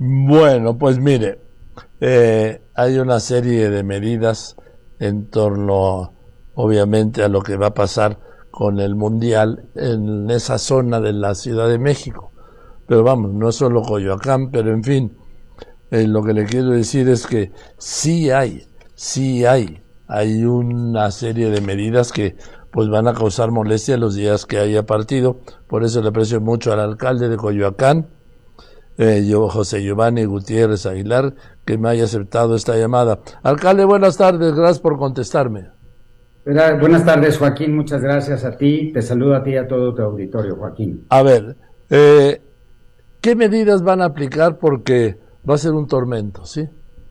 Bueno, pues mire, hay una serie de medidas en torno, obviamente, a lo que va a pasar con el Mundial en esa zona de la Ciudad de México. Pero vamos, no es solo Coyoacán, pero en fin, lo que le quiero decir es que sí hay una serie de medidas que pues van a causar molestia los días que haya partido. Por eso le aprecio mucho al alcalde de Coyoacán, José Giovanni Gutiérrez Aguilar, que me haya aceptado esta llamada. Alcalde, buenas tardes, gracias por contestarme. Buenas tardes, Joaquín, muchas gracias a ti, te saludo a ti y a todo tu auditorio, Joaquín. A ver, ¿qué medidas van a aplicar? Porque va a ser un tormento, ¿sí?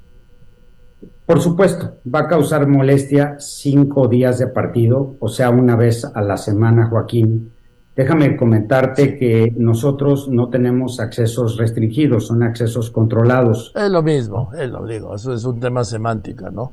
Por supuesto, va a causar molestia 5 días de partido, o sea, una vez a la semana, Joaquín. Déjame comentarte que nosotros no tenemos accesos restringidos, son accesos controlados. Es lo mismo, lo digo, eso es un tema semántica, ¿no?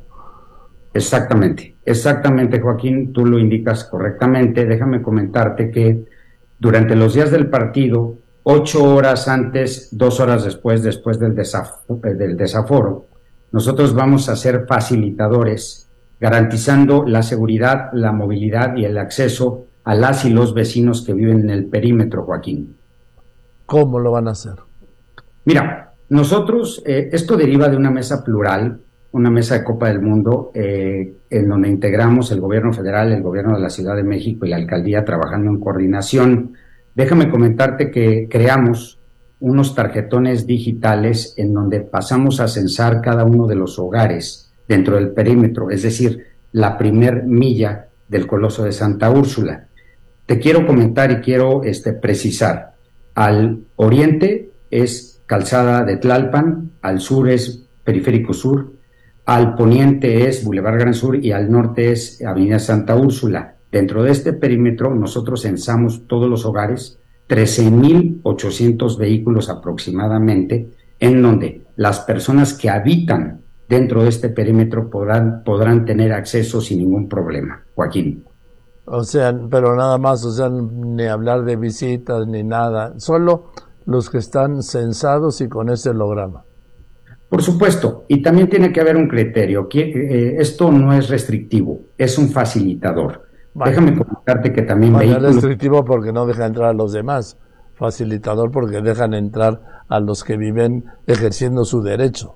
Exactamente, Joaquín, tú lo indicas correctamente. Déjame comentarte que durante los días del partido, 8 horas antes, 2 horas después del desaforo, nosotros vamos a ser facilitadores, garantizando la seguridad, la movilidad y el acceso a las y los vecinos que viven en el perímetro, Joaquín. ¿Cómo lo van a hacer? Mira, nosotros, esto deriva de una mesa plural, una mesa de Copa del Mundo, en donde integramos el gobierno federal, el gobierno de la Ciudad de México y la alcaldía trabajando en coordinación. Déjame comentarte que creamos unos tarjetones digitales en donde pasamos a censar cada uno de los hogares dentro del perímetro, es decir, la primer milla del Coloso de Santa Úrsula. Te quiero comentar y quiero precisar, al oriente es Calzada de Tlalpan, al sur es Periférico Sur, al poniente es Boulevard Gran Sur y al norte es Avenida Santa Úrsula. Dentro de este perímetro nosotros censamos todos los hogares, 13,800 vehículos aproximadamente, en donde las personas que habitan dentro de este perímetro podrán tener acceso sin ningún problema, Joaquín. O sea, pero nada más, o sea, ni hablar de visitas ni nada, solo los que están censados y con ese holograma. Por supuesto, y también tiene que haber un criterio, que esto no es restrictivo, es un facilitador. Vale. Déjame comentarte que también es restrictivo porque no deja entrar a los demás, facilitador porque dejan entrar a los que viven ejerciendo su derecho.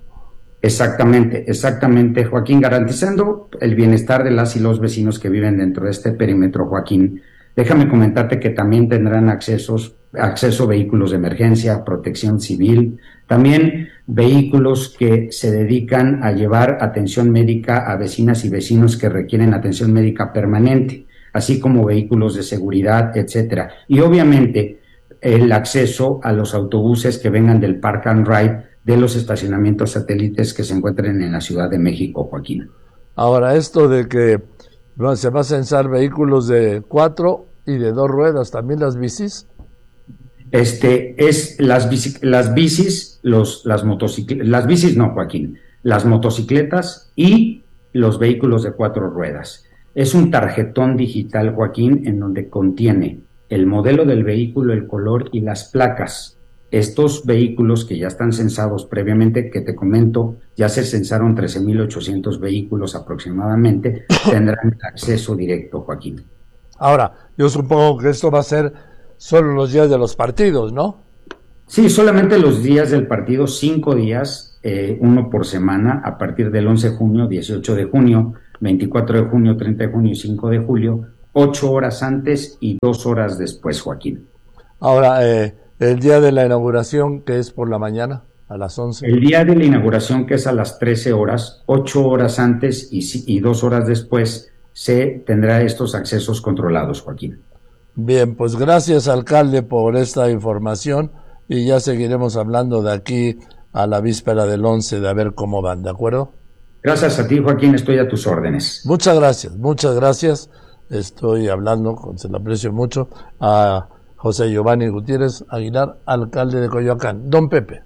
Exactamente, Joaquín, garantizando el bienestar de las y los vecinos que viven dentro de este perímetro, Joaquín. Déjame comentarte que también tendrán acceso vehículos de emergencia, protección civil, también vehículos que se dedican a llevar atención médica a vecinas y vecinos que requieren atención médica permanente, así como vehículos de seguridad, etcétera. Y obviamente el acceso a los autobuses que vengan del Park and Ride de los estacionamientos satélites que se encuentren en la Ciudad de México, Joaquín. Ahora, esto de que se va a censar vehículos de 4 y de 2 ruedas, ¿también las bicis? Es las bicis, las motocicletas, las bicis no, Joaquín, las motocicletas y los vehículos de 4 ruedas. Es un tarjetón digital, Joaquín, en donde contiene el modelo del vehículo, el color y las placas. Estos vehículos que ya están censados previamente, que te comento, ya se censaron 13,800 vehículos aproximadamente, tendrán acceso directo, Joaquín. Ahora, yo supongo que esto va a ser solo los días de los partidos, ¿no? Sí, solamente los días del partido, 5 días, uno por semana, a partir del 11 de junio, 18 de junio, 24 de junio, 30 de junio y 5 de julio, 8 horas antes y 2 horas después, Joaquín. Ahora, el día de la inauguración, que es por la mañana, a las 11. El día de la inauguración, que es a las 13 horas, 8 horas antes y 2 horas después, se tendrá estos accesos controlados, Joaquín. Bien, pues gracias, alcalde, por esta información y ya seguiremos hablando de aquí a la víspera del 11 de a ver cómo van, ¿de acuerdo? Gracias a ti, Joaquín, estoy a tus órdenes. Muchas gracias. Estoy hablando, se lo aprecio mucho, a José Giovanni Gutiérrez Aguilar, alcalde de Coyoacán. Don Pepe.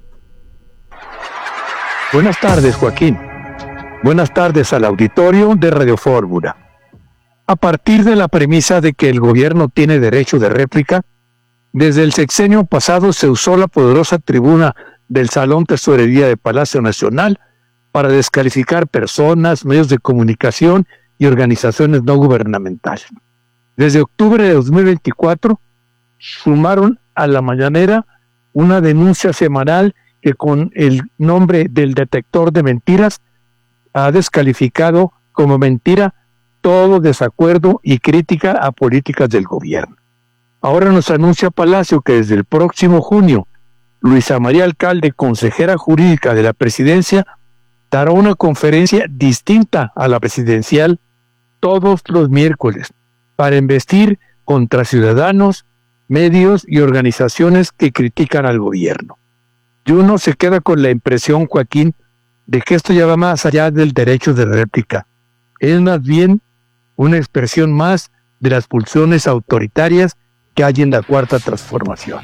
Buenas tardes, Joaquín. Buenas tardes al auditorio de Radio Fórmula. A partir de la premisa de que el gobierno tiene derecho de réplica, desde el sexenio pasado se usó la poderosa tribuna del Salón Tesorería de Palacio Nacional para descalificar personas, medios de comunicación y organizaciones no gubernamentales. Desde octubre de 2024 sumaron a la mañanera una denuncia semanal que con el nombre del detector de mentiras ha descalificado como mentira todo desacuerdo y crítica a políticas del gobierno. Ahora nos anuncia Palacio que desde el próximo junio, Luisa María Alcalde, consejera jurídica de la presidencia, dará una conferencia distinta a la presidencial todos los miércoles para embestir contra ciudadanos, medios y organizaciones que critican al gobierno. Y uno se queda con la impresión, Joaquín, de que esto ya va más allá del derecho de réplica. Es más bien una expresión más de las pulsiones autoritarias que hay en la Cuarta Transformación.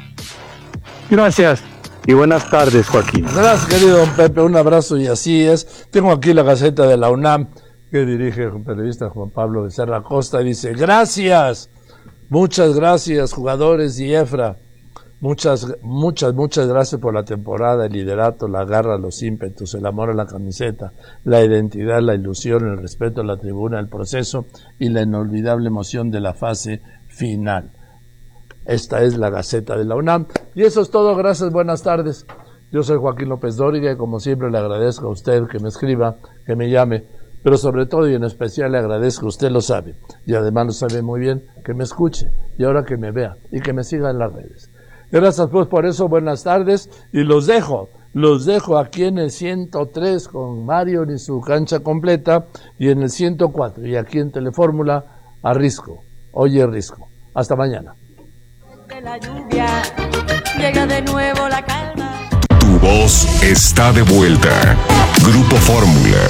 Gracias y buenas tardes, Joaquín. Gracias, querido don Pepe, un abrazo y así es. Tengo aquí la Gaceta de la UNAM que dirige el periodista Juan Pablo Becerra Costa y dice: gracias, muchas gracias, jugadores y Efra. Muchas gracias por la temporada, el liderato, la garra, los ímpetus, el amor a la camiseta, la identidad, la ilusión, el respeto a la tribuna, el proceso y la inolvidable emoción de la fase final. Esta es la Gaceta de la UNAM. Y eso es todo, gracias, buenas tardes. Yo soy Joaquín López Dóriga y como siempre le agradezco a usted que me escriba, que me llame, pero sobre todo y en especial le agradezco, usted lo sabe, y además lo sabe muy bien, que me escuche y ahora que me vea y que me siga en las redes. Gracias pues por eso, buenas tardes, y los dejo aquí en el 103 con Mario y su cancha completa, y en el 104, y aquí en Telefórmula, a Risco, oye Risco. Hasta mañana. De la lluvia, llega de nuevo la calma. Tu voz está de vuelta. Grupo Fórmula.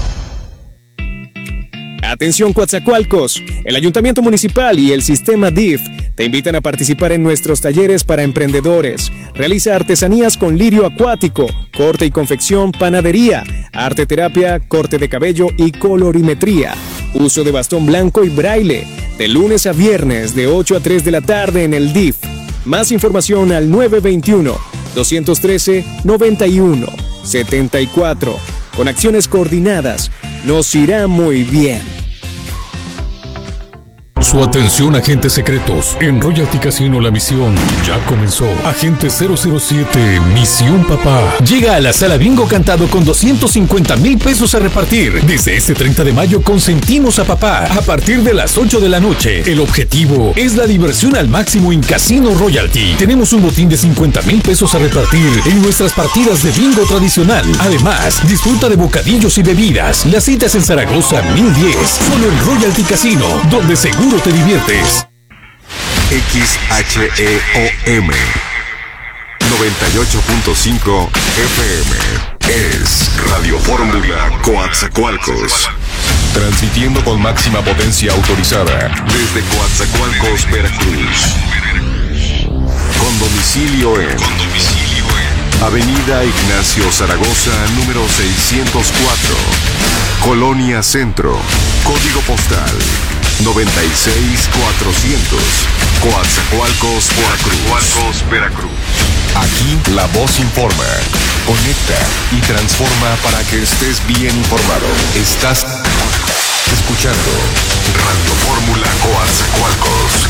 Atención Coatzacoalcos, el Ayuntamiento Municipal y el Sistema DIF te invitan a participar en nuestros talleres para emprendedores. Realiza artesanías con lirio acuático, corte y confección, panadería, arte terapia, corte de cabello y colorimetría. Uso de bastón blanco y braille, de lunes a viernes de 8 a 3 de la tarde en el DIF. Más información al 921-213-91-74. Con acciones coordinadas, nos irá muy bien. Su atención, agentes secretos. En Royalty Casino la misión ya comenzó. Agente 007, Misión Papá. Llega a la Sala Bingo Cantado con 250,000 pesos a repartir. Desde este 30 de mayo consentimos a papá a partir de las 8 de la noche. El objetivo es la diversión al máximo en Casino Royalty. Tenemos un botín de 50,000 pesos a repartir en nuestras partidas de bingo tradicional. Además, disfruta de bocadillos y bebidas. La cita es en Zaragoza 1010. Solo en Royalty Casino, donde seguro te diviertes. XHEOM 98.5 FM es Radio Fórmula Coatzacoalcos. Transmitiendo con máxima potencia autorizada desde Coatzacoalcos, Veracruz. Con domicilio en Avenida Ignacio Zaragoza, número 604, Colonia Centro, código postal 96400, Coatzacoalcos, Veracruz. Aquí la voz informa, conecta y transforma para que estés bien informado. Estás escuchando Radio Fórmula Coatzacoalcos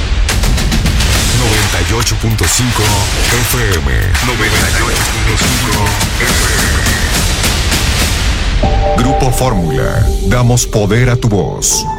98.5 FM. 98.5 FM. Grupo Fórmula, damos poder a tu voz.